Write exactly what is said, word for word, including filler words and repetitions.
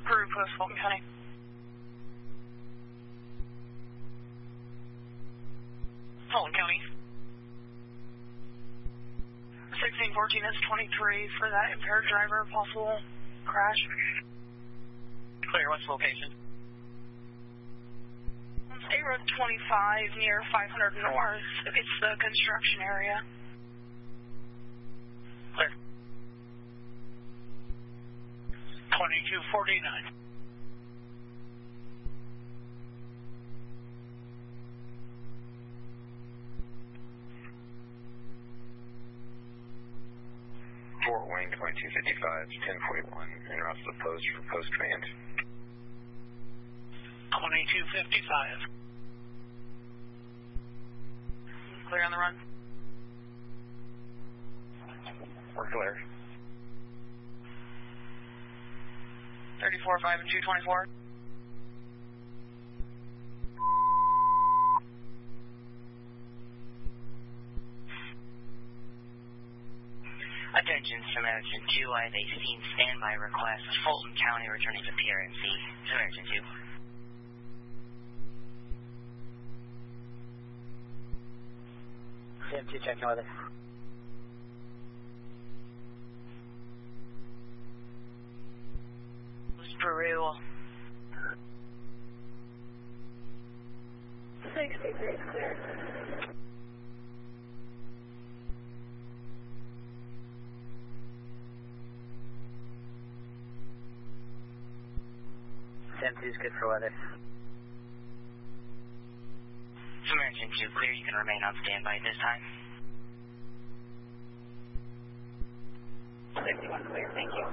Peru Post, Fulton County. Fulton County. sixteen fourteen is twenty-three for that impaired driver, possible crash. Clear, what's the location? State Road twenty-five near five hundred North. It's the construction area. Clear. twenty-two forty-nine. Fort Wayne twenty-two fifty-five, ten forty-one, en route to the post for post command. twenty-two fifty-five. Clear on the run. We're clear. thirty-four five and two twenty-four. Attention, Samaritan two, I have a scene standby request. Fulton County returning to P R M C. Samaritan two. C M two checking weather. Peru. sixty-three clear. C M two is good for weather. Samaritan two, clear. You can remain on standby at this time. fifty-one clear, thank you.